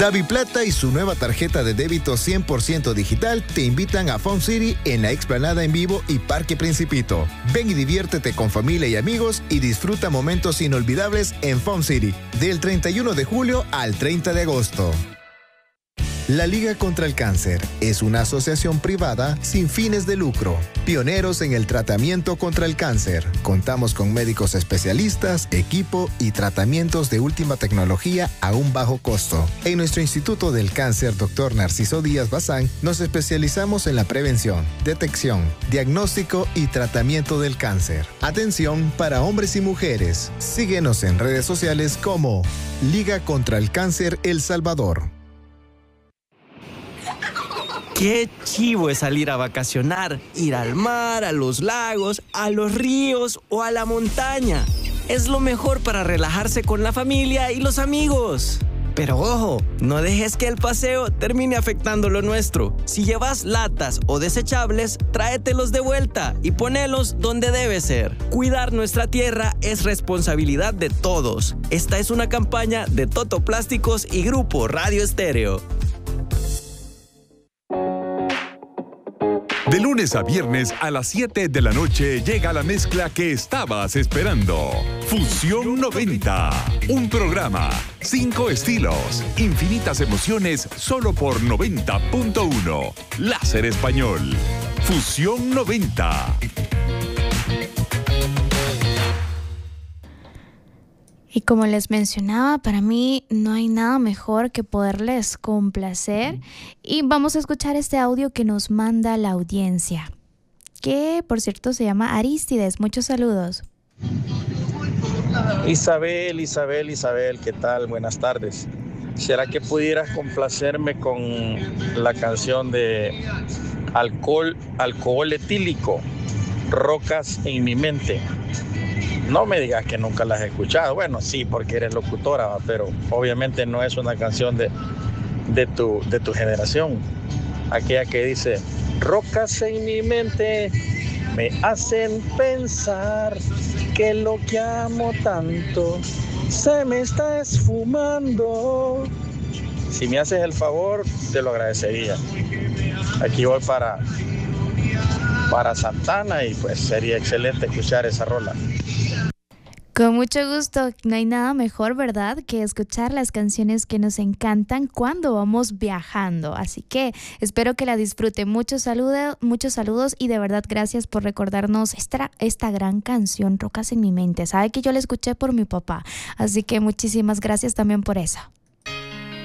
DaviPlata y su nueva tarjeta de débito 100% digital te invitan a Fun City en la Explanada en Vivo y Parque Principito. Ven y diviértete con familia y amigos y disfruta momentos inolvidables en Fun City del 31 de julio al 30 de agosto. La Liga contra el Cáncer es una asociación privada sin fines de lucro, pioneros en el tratamiento contra el cáncer. Contamos con médicos especialistas, equipo y tratamientos de última tecnología a un bajo costo. En nuestro Instituto del Cáncer, Dr. Narciso Díaz Bazán, nos especializamos en la prevención, detección, diagnóstico y tratamiento del cáncer. Atención para hombres y mujeres. Síguenos en redes sociales como Liga contra el Cáncer El Salvador. Qué chivo es salir a vacacionar, ir al mar, a los lagos, a los ríos o a la montaña. Es lo mejor para relajarse con la familia y los amigos. Pero ojo, no dejes que el paseo termine afectando lo nuestro. Si llevas latas o desechables, tráetelos de vuelta y ponelos donde debe ser. Cuidar nuestra tierra es responsabilidad de todos. Esta es una campaña de Toto Plásticos y Grupo Radio Estéreo. De lunes a viernes a las 7 de la noche llega la mezcla que estabas esperando. Fusión 90. Un programa, 5 estilos, infinitas emociones solo por 90.1. Láser Español. Fusión 90. Y como les mencionaba, para mí no hay nada mejor que poderles complacer. Y vamos a escuchar este audio que nos manda la audiencia, que por cierto se llama Aristides. Muchos saludos. Isabel, ¿qué tal? Buenas tardes. ¿Será que pudieras complacerme con la canción de alcohol etílico, Rocas en mi mente? No me digas que nunca la has escuchado. Bueno, sí, porque eres locutora, pero obviamente no es una canción de tu generación. Aquella que dice: rocas en mi mente me hacen pensar que lo que amo tanto se me está esfumando. Si me haces el favor, te lo agradecería. Aquí voy para Santana y pues sería excelente escuchar esa rola. Con mucho gusto, no hay nada mejor, ¿verdad?, que escuchar las canciones que nos encantan cuando vamos viajando. Así que espero que la disfruten. Muchos saludos y de verdad gracias por recordarnos esta gran canción, Rocas en mi mente. Sabe que yo la escuché por mi papá, así que muchísimas gracias también por eso.